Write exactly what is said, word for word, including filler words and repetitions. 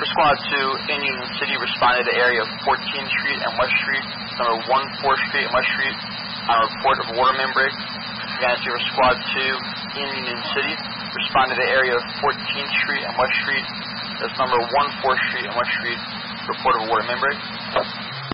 For Squad two, in Union City, responded to area of fourteenth Street and West Street, number one fourth Street and West Street, on a report of water main break. Again, for Squad two, in Union City, responded to area of fourteenth Street and West Street, that's number one fourth Street and West Street, report of water main break.